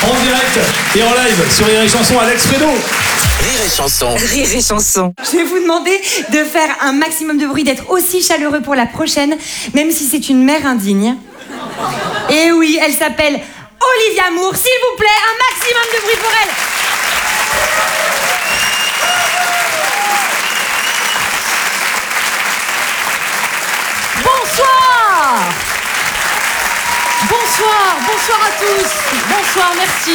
En direct et en live sur Rire et Chanson, Alex Fredo. Rire et Chanson. Rire et Chanson. Je vais vous demander de faire un maximum de bruit, d'être aussi chaleureux pour la prochaine, même si c'est une mère indigne. Et oui, elle s'appelle Olivia Moore. S'il vous plaît, un maximum de bruit pour elle. Bonsoir. Bonsoir à tous. Bonsoir,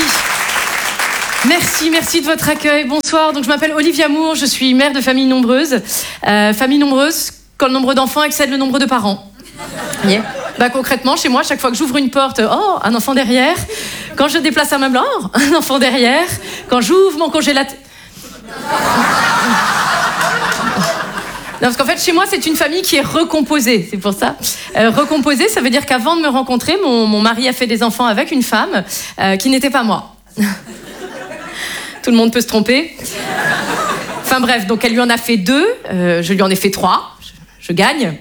merci de votre accueil. Bonsoir, donc je m'appelle Olivia Moore, je suis mère de famille nombreuse. Famille nombreuse, quand le nombre d'enfants excède le nombre de parents. Yeah. Bah, concrètement, chez moi, chaque fois que j'ouvre une porte, oh, un enfant derrière. Quand je déplace un meuble, oh, un enfant derrière. Quand j'ouvre mon congélateur... Non, parce qu'en fait, chez moi, c'est une famille qui est recomposée, c'est pour ça. Recomposée, ça veut dire qu'avant de me rencontrer, mon mari a fait des enfants avec une femme qui n'était pas moi. Tout le monde peut se tromper. Enfin bref, donc elle lui en a fait 2, je lui en ai fait 3, je gagne.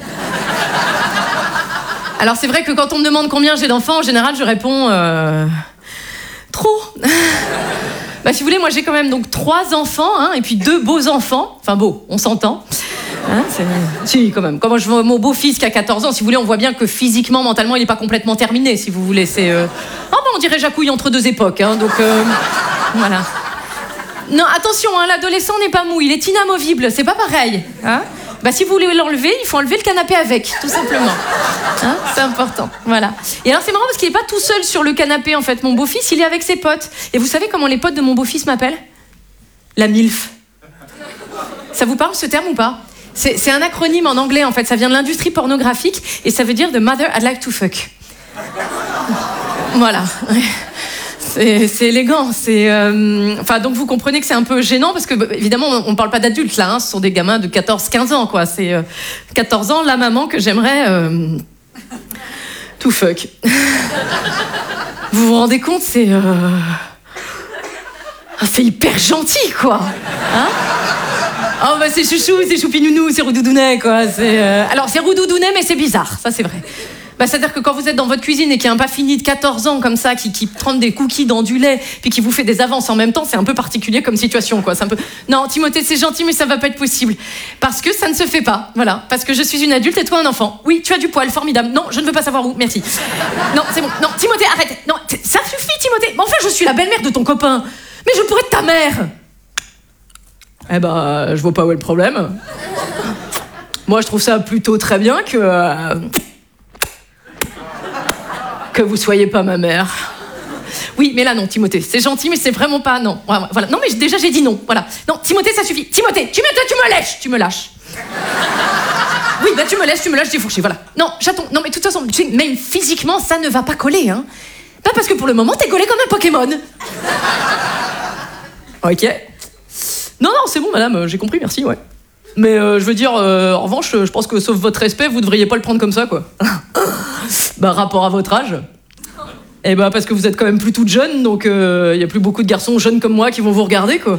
Alors c'est vrai que quand on me demande combien j'ai d'enfants, en général, je réponds... trop. Bah, si vous voulez, moi j'ai quand même donc 3 enfants, hein, et puis 2 beaux enfants. Enfin beaux, on s'entend. Hein, si, quand même. Quand je vois mon beau-fils qui a 14 ans, si vous voulez, on voit bien que physiquement, mentalement, il n'est pas complètement terminé, si vous voulez. C'est... Oh, bah, on dirait Jacouille entre 2 époques, hein, donc... Voilà. Non, attention, hein, l'adolescent n'est pas mou, il est inamovible, c'est pas pareil. Hein, bah, si vous voulez l'enlever, il faut enlever le canapé avec, tout simplement. Hein, c'est important, voilà. Et alors c'est marrant parce qu'il n'est pas tout seul sur le canapé, en fait. Mon beau-fils, il est avec ses potes. Et vous savez comment les potes de mon beau-fils m'appellent ? La MILF. Ça vous parle ce terme ou pas ? C'est un acronyme en anglais, en fait. Ça vient de l'industrie pornographique et ça veut dire The Mother I'd Like to Fuck. Voilà. C'est élégant, Enfin, donc vous comprenez que c'est un peu gênant parce que, évidemment, on ne parle pas d'adultes, là, hein, ce sont des gamins de 14-15 ans, quoi. C'est 14 ans, la maman que j'aimerais tout fuck. Vous vous rendez compte, c'est hyper gentil, quoi. Hein? Oh, bah c'est chouchou, c'est choupinounou, c'est roudoudounet, quoi. Alors, c'est roudoudounet, mais c'est bizarre, ça, c'est vrai. Bah, c'est-à-dire que quand vous êtes dans votre cuisine et qu'il y a un pas fini de 14 ans comme ça qui trempe des cookies dans du lait puis qui vous fait des avances en même temps, c'est un peu particulier comme situation, quoi. C'est un peu... Non, Timothée, c'est gentil, mais ça va pas être possible. Parce que ça ne se fait pas, voilà. Parce que je suis une adulte et toi un enfant. Oui, tu as du poil, formidable. Non, je ne veux pas savoir où, merci. Non, c'est bon. Non, Timothée, arrête. Non, ça suffit, Timothée. Mais enfin, je suis la belle-mère de ton copain. Mais je pourrais être ta mère. Eh ben, je vois pas où est le problème. Moi, je trouve ça plutôt très bien que vous soyez pas ma mère. Oui, mais là non, Timothée, c'est gentil, mais c'est vraiment pas... Non, voilà. Non, mais déjà j'ai dit non, voilà. Non, Timothée, ça suffit. Timothée, tu me lèches, tu me lâches. Oui, bah tu me lèches, défourché, voilà. Non, chaton, non, mais de toute façon, tu sais, même physiquement, ça ne va pas coller, hein. Pas parce que pour le moment, t'es collé comme un Pokémon. Ok. Non, c'est bon, madame, j'ai compris, merci, ouais. Mais je veux dire, en revanche, je pense que sauf votre respect, vous devriez pas le prendre comme ça, quoi. Bah, rapport à votre âge. Eh bah, parce que vous êtes quand même plus toute jeune, donc y a plus beaucoup de garçons jeunes comme moi qui vont vous regarder, quoi.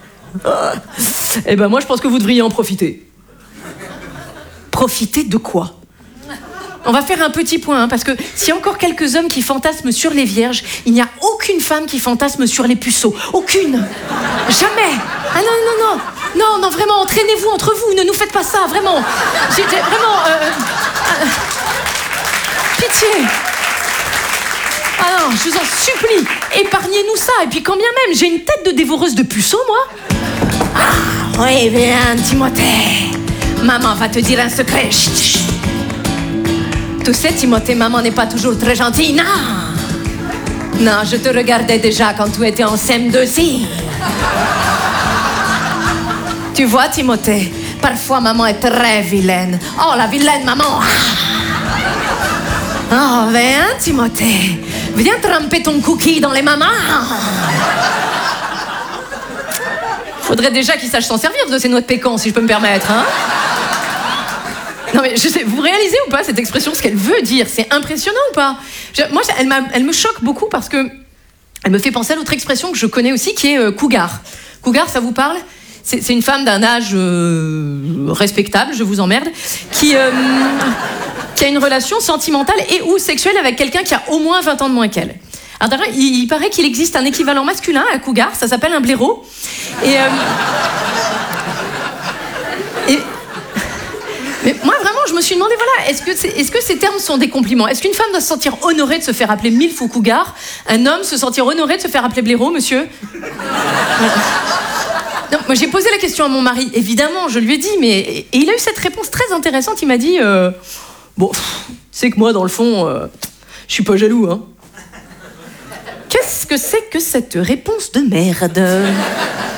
Eh bah, moi, je pense que vous devriez en profiter. Profiter de quoi ? On va faire un petit point, hein, parce que s'il y a encore quelques hommes qui fantasment sur les vierges, il n'y a aucune femme qui fantasme sur les puceaux. Aucune. Jamais. Ah non, vraiment, entraînez-vous entre vous, ne nous faites pas ça, vraiment. Vraiment... Pitié. Ah non, je vous en supplie, épargnez-nous ça. Et puis quand bien même, j'ai une tête de dévoreuse de puceaux, moi. Ah, oui, bien, Timothée. Maman va te dire un secret. Chut, chut. Tu sais, Timothée, maman n'est pas toujours très gentille, non. Non, je te regardais déjà quand tu étais en CM2, si. Tu vois, Timothée, parfois maman est très vilaine. Oh, la vilaine maman. Oh, viens, Timothée. Viens tremper ton cookie dans les mamans. Faudrait déjà qu'il sache s'en servir de ces noix de pécan, si je peux me permettre, hein. Non mais je sais, vous réalisez ou pas cette expression, ce qu'elle veut dire? C'est impressionnant ou pas? Moi, elle me choque beaucoup parce que elle me fait penser à l'autre expression que je connais aussi, qui est cougar. Cougar, ça vous parle? C'est une femme d'un âge respectable, je vous emmerde, qui a une relation sentimentale et ou sexuelle avec quelqu'un qui a au moins 20 ans de moins qu'elle. Alors d'ailleurs, il paraît qu'il existe un équivalent masculin à cougar, ça s'appelle un blaireau. Mais moi, vraiment, je me suis demandé, voilà, est-ce que ces termes sont des compliments? Est-ce qu'une femme doit se sentir honorée de se faire appeler milf ou cougar? Un homme se sentir honoré de se faire appeler blaireau, monsieur? Voilà. Non, moi, j'ai posé la question à mon mari, évidemment, je lui ai dit, et il a eu cette réponse très intéressante. Il m'a dit, bon, c'est que moi, dans le fond, je suis pas jaloux, hein. Qu'est-ce que c'est que cette réponse de merde?